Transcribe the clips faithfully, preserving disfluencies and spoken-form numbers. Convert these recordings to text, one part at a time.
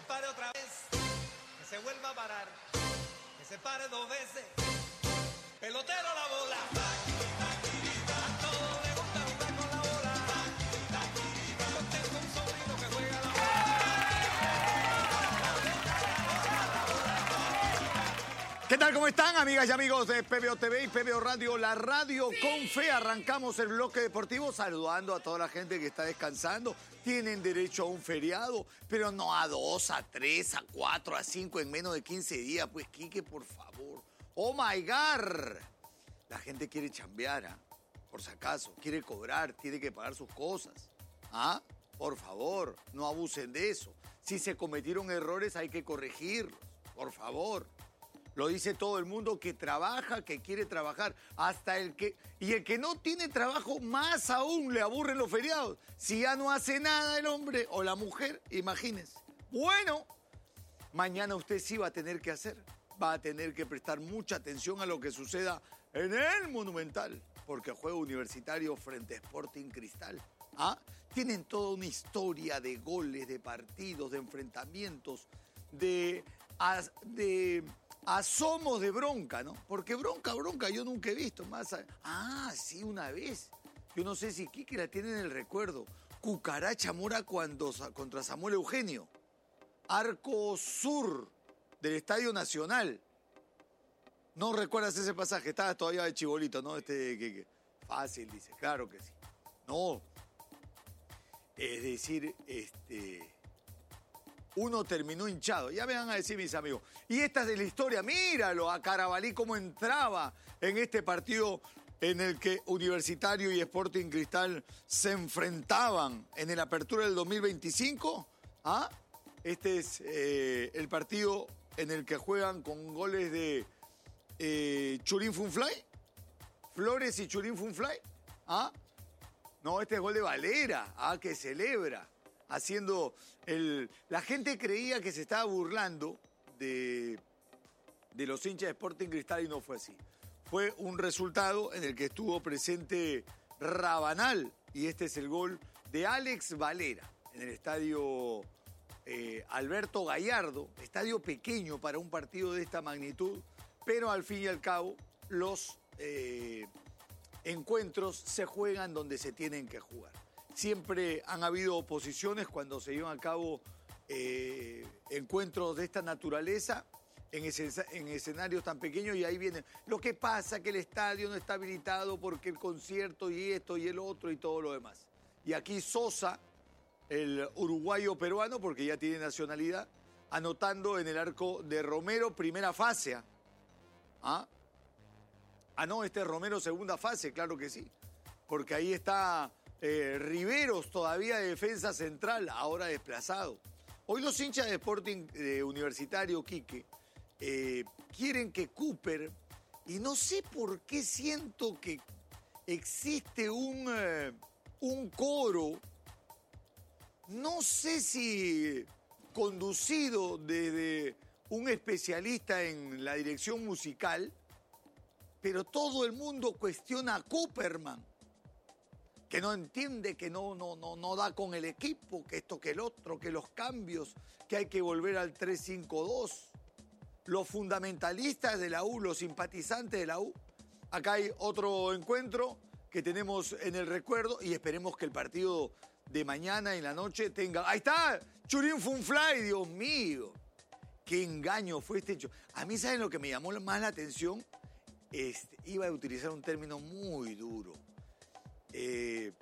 se pare otra vez, que se vuelva a parar, que se pare dos veces, pelotero la bola, a todos les gusta jugar con la bola, yo tengo un sobrino que juega la bola. ¿Qué tal? ¿Cómo están, amigas y amigos de P B O T V y P B O Radio? La radio con fe. Arrancamos el bloque deportivo saludando a toda la gente que está descansando. Tienen derecho a un feriado, pero no a dos, a tres, a cuatro, a cinco en menos de quince días. Pues, Quique, por favor. ¡Oh, my God! La gente quiere chambear, ¿ah? Por si acaso. Quiere cobrar, tiene que pagar sus cosas. ¿Ah? Por favor, no abusen de eso. Si se cometieron errores, hay que corregirlos. Por favor. Lo dice todo el mundo que trabaja, que quiere trabajar, hasta el que... Y el que no tiene trabajo, más aún le aburren los feriados. Si ya no hace nada el hombre o la mujer, imagínense. Bueno, mañana usted sí va a tener que hacer. Va a tener que prestar mucha atención a lo que suceda en el Monumental, porque juega Universitario frente a Sporting Cristal. ¿Ah? Tienen toda una historia de goles, de partidos, de enfrentamientos, de... de asomos de bronca, ¿no? Porque bronca, bronca, yo nunca he visto más. A... Ah, sí, una vez. Yo no sé si Quique la tiene en el recuerdo. Cucaracha Mora cuando, contra Samuel Eugenio. Arco Sur del Estadio Nacional. ¿No recuerdas ese pasaje? Estabas todavía de chibolito, ¿no? Este, Quique. Fácil, dice. Claro que sí. No. Es decir, este... uno terminó hinchado. Ya me van a decir mis amigos. Y esta es de la historia. Míralo a Carabalí cómo entraba en este partido en el que Universitario y Sporting Cristal se enfrentaban en el Apertura del dos mil veinticinco. ¿Ah? Este es eh, el partido en el que juegan con goles de eh, Churín Funfly. Flores y Churín Funfly. ¿Ah? No, este es gol de Valera. Ah, que celebra. Haciendo el... La gente creía que se estaba burlando de, de los hinchas de Sporting Cristal y no fue así. Fue un resultado en el que estuvo presente Rabanal y este es el gol de Alex Valera en el estadio eh, Alberto Gallardo, estadio pequeño para un partido de esta magnitud, pero al fin y al cabo los eh, encuentros se juegan donde se tienen que jugar. Siempre han habido oposiciones cuando se llevan a cabo eh, encuentros de esta naturaleza en, ese, en escenarios tan pequeños y ahí viene. Lo que pasa es que el estadio no está habilitado porque el concierto y esto y el otro y todo lo demás. Y aquí Sosa, el uruguayo peruano, porque ya tiene nacionalidad, anotando en el arco de Romero, primera fase. ¿Ah? Ah, no, este es Romero, segunda fase, claro que sí. Porque ahí está... Eh, Riveros todavía de defensa central, ahora desplazado. Hoy los hinchas de Sporting eh, Universitario, Quique, eh, quieren que Cooper, y no sé por qué siento que existe un, eh, un coro, no sé si conducido desde un especialista en la dirección musical, pero todo el mundo cuestiona a Cooperman. Que no entiende, que no, no, no, no da con el equipo, que esto, que el otro, que los cambios, que hay que volver al tres cinco dos. Los fundamentalistas de la U, los simpatizantes de la U. Acá hay otro encuentro que tenemos en el recuerdo y esperemos que el partido de mañana en la noche tenga... ¡Ahí está! Churín Funfly, Dios mío. Qué engaño fue este hecho. A mí, ¿saben lo que me llamó más la atención? Este, iba a utilizar un término muy duro. Eh,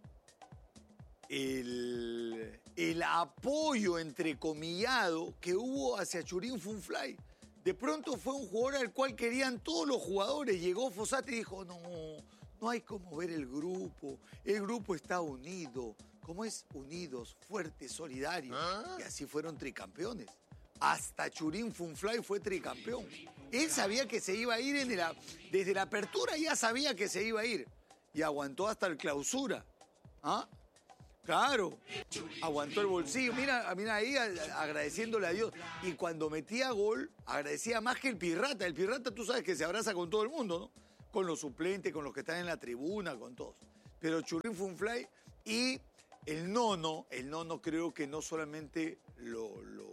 el, el apoyo entrecomillado que hubo hacia Churín Funfly. De pronto fue un jugador al cual querían todos los jugadores. Llegó Fossati y dijo, no, no hay como ver el grupo. El grupo está unido. ¿Cómo es? Unidos, fuertes, solidarios. ¿Ah? Y así fueron tricampeones. Hasta Churín Funfly fue tricampeón. Él sabía que se iba a ir en el, desde la apertura, ya sabía que se iba a ir. Y aguantó hasta el clausura. ¿Ah? Claro. Aguantó el bolsillo. Mira, mira ahí agradeciéndole a Dios. Y cuando metía gol, agradecía más que el Pirrata. El Pirrata tú sabes que se abraza con todo el mundo, ¿no? Con los suplentes, con los que están en la tribuna, con todos. Pero Churín Funfly y el Nono, el Nono creo que no solamente lo, lo,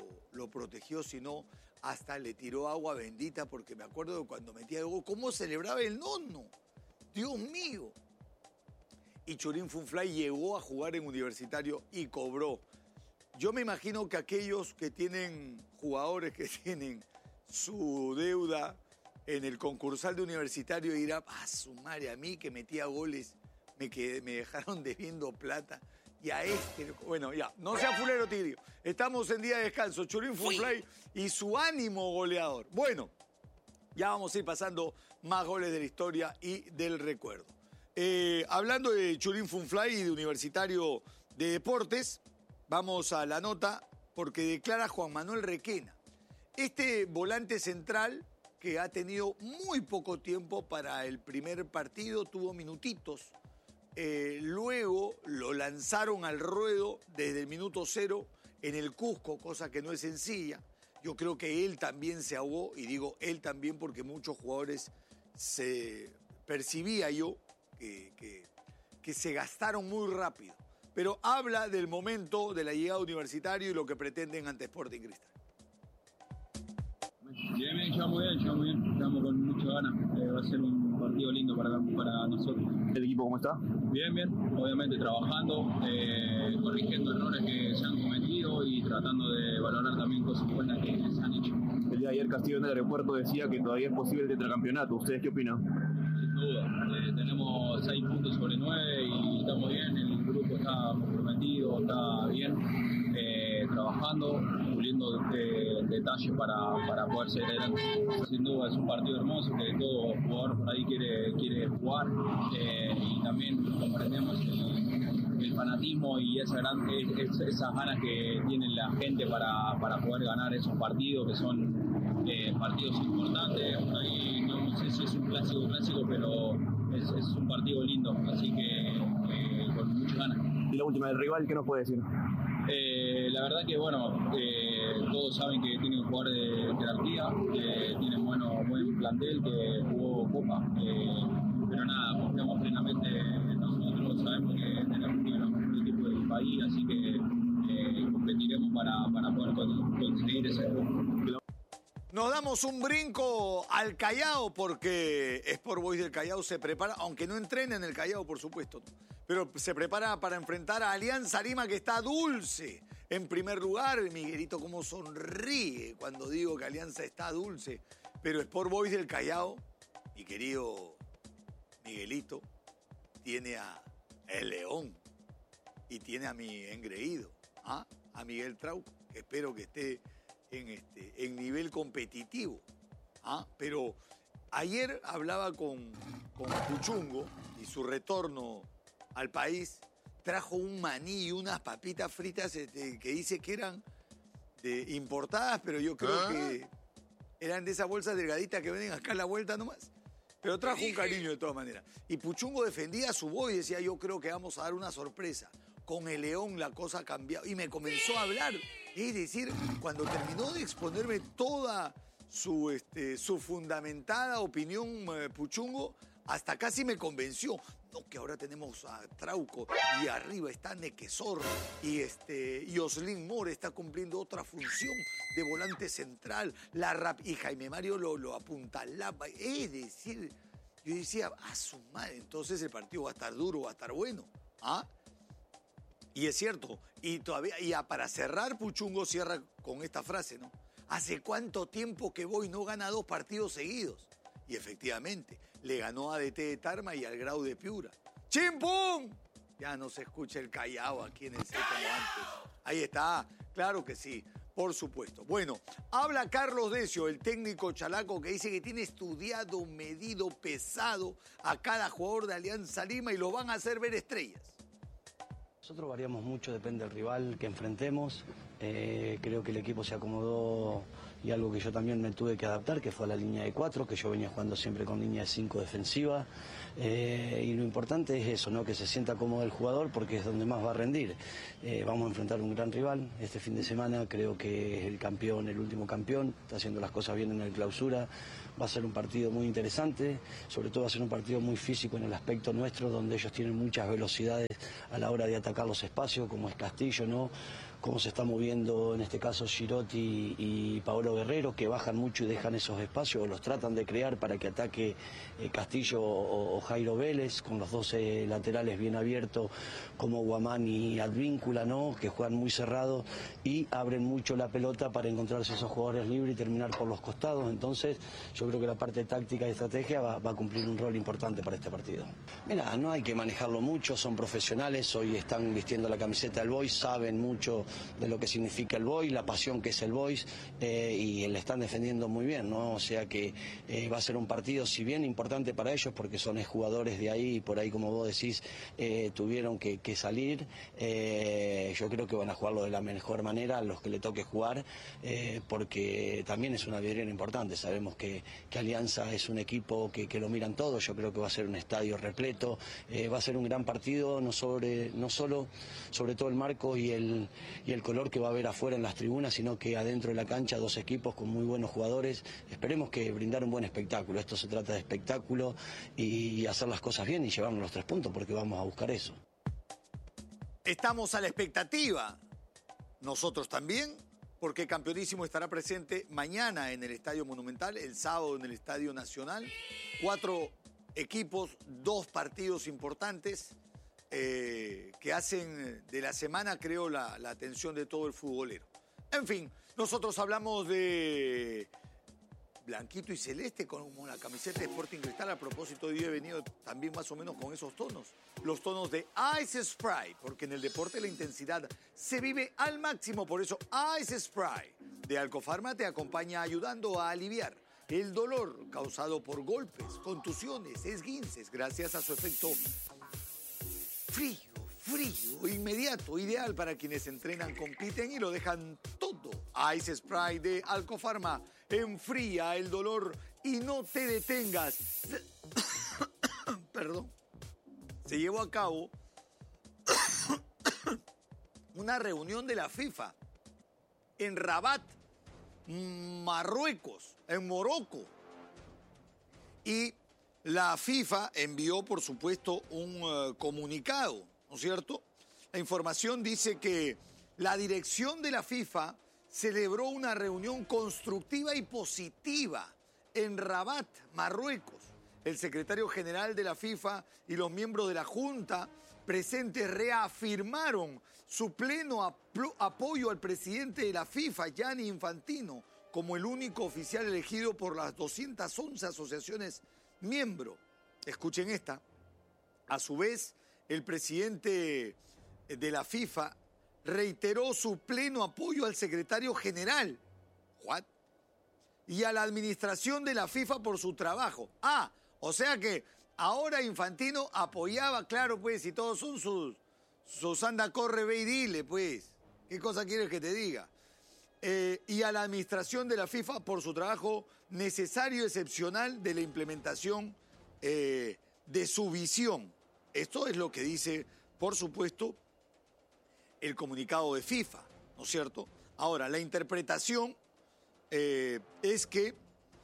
lo protegió, sino hasta le tiró agua bendita, porque me acuerdo de cuando metía el gol, cómo celebraba el nono. Dios mío. Y Churín Funfly llegó a jugar en Universitario y cobró. Yo me imagino que aquellos que tienen jugadores que tienen su deuda en el concursal de Universitario dirán, ah, su madre, a mí que metía goles, me, quedé, me dejaron debiendo plata. Y a este, bueno, ya, no sea fulero, Tirio. Estamos en día de descanso. Churín Funfly y su ánimo goleador. Bueno, ya vamos a ir pasando más goles de la historia y del recuerdo. Eh, hablando de Churín Funfly y de Universitario de Deportes, vamos a la nota porque declara Juan Manuel Requena. Este volante central que ha tenido muy poco tiempo para el primer partido, tuvo minutitos. Eh, luego lo lanzaron al ruedo desde el minuto cero en el Cusco, cosa que no es sencilla. Yo creo que él también se ahogó, y digo él también porque muchos jugadores se percibía yo que, que, que se gastaron muy rápido. Pero habla del momento de la llegada Universitario y lo que pretenden ante Sporting Cristal. Bien, bien, ya muy bien, ya muy bien. Estamos con muchas ganas. Eh, va a ser un partido lindo para, para nosotros. ¿El equipo cómo está? Bien, bien. Obviamente trabajando, eh, corrigiendo errores que se han cometido y tratando de valorar también cosas buenas que se han hecho. El día de ayer Castillo en el aeropuerto decía que todavía es posible el tetracampeonato. ¿Ustedes qué opinan? Sin duda. Eh, tenemos seis puntos sobre nueve y estamos bien. El grupo está comprometido, está bien. Eh, trabajando, puliendo eh, detalles para, para poder seguir adelante. Sin duda es un partido hermoso que todo jugador por ahí quiere, quiere jugar eh, y también comprendemos el, el fanatismo y esa gran, es, esas ganas que tiene la gente para, para poder ganar esos partidos que son eh, partidos importantes. Por ahí no sé si es un clásico clásico, pero es, es un partido lindo, así que eh, con muchas ganas. Y la última del rival, ¿qué nos puede decir? Eh, la verdad que bueno, eh, todos saben que tienen un jugador de jerarquía, que tienen bueno, buen plantel, que jugó Copa, eh, pero nada, confiamos plenamente en nosotros, sabemos que tenemos uno de los mejores equipos del país, así que eh, competiremos para, para poder conseguir ese juego. Nos damos un brinco al Callao porque Sport Boys del Callao se prepara, aunque no entrena en el Callao, por supuesto, pero se prepara para enfrentar a Alianza Lima, que está dulce. En primer lugar, Miguelito cómo sonríe cuando digo que Alianza está dulce. Pero Sport Boys del Callao, mi querido Miguelito, tiene a El León y tiene a mi engreído, ¿ah? a Miguel Trauco, que espero que esté en, este, en nivel competitivo. ¿Ah? Pero ayer hablaba con, con Puchungo y su retorno al país, trajo un maní y unas papitas fritas este, que dice que eran de, importadas, pero yo creo ¿Ah? que eran de esas bolsas delgaditas que venden acá a la vuelta nomás. Pero trajo un cariño de todas maneras. Y Puchungo defendía a su voz y decía, yo creo que vamos a dar una sorpresa. Con el León la cosa ha cambiado. Y me comenzó a hablar. Es decir, cuando terminó de exponerme toda su, este, su fundamentada opinión, eh, Puchungo, hasta casi me convenció. No, que ahora tenemos a Trauco y arriba está Nequesor y, este, y Oslin More está cumpliendo otra función de volante central. La rap, y Jaime Mario lo, lo apuntalaba. Es decir, yo decía, a su madre, entonces el partido va a estar duro, va a estar bueno. ¿Ah? Y es cierto, y todavía, y para cerrar, Puchungo cierra con esta frase, ¿no? ¿Hace cuánto tiempo que Boy no gana dos partidos seguidos? Y efectivamente, le ganó a D T de Tarma y al Grau de Piura. ¡Chimpum! Ya no se escucha el Callao aquí en el set como antes. Ahí está, claro que sí, por supuesto. Bueno, habla Carlos Decio, el técnico chalaco, que dice que tiene estudiado, medido, pesado a cada jugador de Alianza Lima y lo van a hacer ver estrellas. Nosotros variamos mucho, depende del rival que enfrentemos. Eh, creo que el equipo se acomodó y algo que yo también me tuve que adaptar, que fue a la línea de cuatro, que yo venía jugando siempre con línea de cinco defensiva. Eh, y lo importante es eso, ¿no? Que se sienta cómodo el jugador porque es donde más va a rendir. Eh, vamos a enfrentar un gran rival este fin de semana, creo que es el campeón, el último campeón, está haciendo las cosas bien en el clausura. Va a ser un partido muy interesante, sobre todo va a ser un partido muy físico en el aspecto nuestro, donde ellos tienen muchas velocidades a la hora de atacar los espacios, como es Castillo, ¿no? cómo se está moviendo en este caso Girotti y Paolo Guerrero, que bajan mucho y dejan esos espacios, o los tratan de crear para que ataque eh, Castillo o, o Jairo Vélez, con los doce laterales bien abiertos como Guamán y Advíncula, ¿no? Que juegan muy cerrados y abren mucho la pelota para encontrarse esos jugadores libres y terminar por los costados. Entonces yo creo que la parte táctica y estrategia va, va a cumplir un rol importante para este partido. Mira, no hay que manejarlo mucho, son profesionales, hoy están vistiendo la camiseta del Boys, saben mucho de lo que significa el Boys, la pasión que es el Boys, eh, y le están defendiendo muy bien, ¿no? O sea que eh, va a ser un partido, si bien importante para ellos, porque son jugadores de ahí y por ahí, como vos decís, eh, tuvieron que, que salir, eh, yo creo que van a jugarlo de la mejor manera a los que le toque jugar, eh, porque también es una vidriera importante. Sabemos que, que Alianza es un equipo que, que lo miran todos, yo creo que va a ser un estadio repleto, eh, va a ser un gran partido, no, sobre, no solo sobre todo el marco y el, y el color que va a haber afuera en las tribunas, sino que adentro de la cancha dos equipos con muy buenos jugadores. Esperemos que brindar un buen espectáculo, esto se trata de espectáculo y hacer las cosas bien y llevarnos los tres puntos, porque vamos a buscar eso. Estamos a la expectativa, nosotros también, porque Campeonísimo estará presente mañana en el Estadio Monumental, el sábado en el Estadio Nacional. Cuatro equipos, dos partidos importantes eh, que hacen de la semana, creo, la, la atención de todo el futbolero. En fin, nosotros hablamos de blanquito y celeste como la camiseta de Sporting Cristal. A propósito, hoy he venido también más o menos con esos tonos. Los tonos de Ice Spray, porque en el deporte la intensidad se vive al máximo. Por eso Ice Spray de Alcofarma te acompaña ayudando a aliviar el dolor causado por golpes, contusiones, esguinces, gracias a su efecto frío, frío, inmediato, ideal para quienes entrenan, compiten y lo dejan todo. Ice Spray de Alcofarma enfría el dolor y no te detengas. Perdón. Se llevó a cabo una reunión de la FIFA en Rabat, Marruecos, en Morocco. Y la FIFA envió, por supuesto, un uh, comunicado, ¿no es cierto? La información dice que la dirección de la FIFA celebró una reunión constructiva y positiva en Rabat, Marruecos. El secretario general de la FIFA y los miembros de la Junta presentes reafirmaron su pleno apoyo al presidente de la FIFA, Gianni Infantino, como el único oficial elegido por las doscientas once asociaciones miembro. Escuchen esta. A su vez, el presidente de la FIFA reiteró su pleno apoyo al secretario general, ¿what? Y a la administración de la FIFA por su trabajo. Ah, o sea que ahora Infantino apoyaba, claro, pues, y todos son sus, sus anda, corre, ve y dile, pues. ¿Qué cosa quieres que te diga? Eh, y a la administración de la FIFA por su trabajo necesario, excepcional, de la implementación eh, de su visión. Esto es lo que dice, por supuesto, el comunicado de FIFA, ¿no es cierto? Ahora, la interpretación eh, es que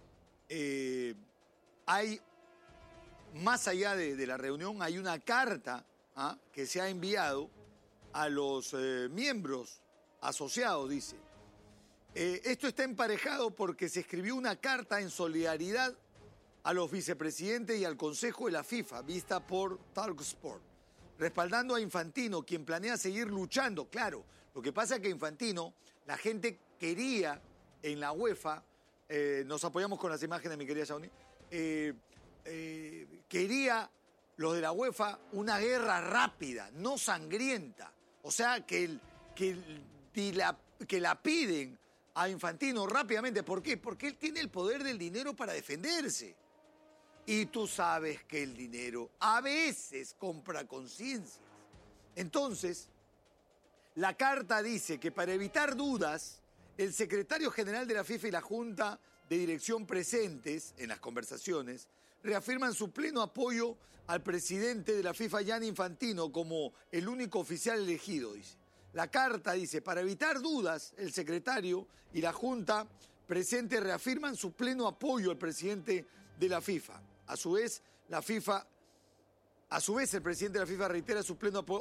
eh, hay, más allá de, de la reunión, hay una carta ¿ah? que se ha enviado a los eh, miembros asociados, dice. Eh, esto está emparejado porque se escribió una carta en solidaridad a los vicepresidentes y al Consejo de la FIFA, vista por Talksport, respaldando a Infantino, quien planea seguir luchando. Claro, lo que pasa es que Infantino, la gente quería en la UEFA, eh, nos apoyamos con las imágenes, mi querida Shauni, eh, eh, quería los de la UEFA una guerra rápida, no sangrienta. O sea, que, el, que, el, la, que la piden a Infantino rápidamente. ¿Por qué? Porque él tiene el poder del dinero para defenderse. Y tú sabes que el dinero a veces compra conciencias. Entonces, la carta dice que para evitar dudas, el secretario general de la FIFA y la Junta de Dirección presentes en las conversaciones reafirman su pleno apoyo al presidente de la FIFA, Gianni Infantino, como el único oficial elegido, dice. La carta dice, para evitar dudas, el secretario y la Junta presente reafirman su pleno apoyo al presidente de la FIFA. A su vez, la FIFA, a su vez, el presidente de la FIFA reitera su pleno apo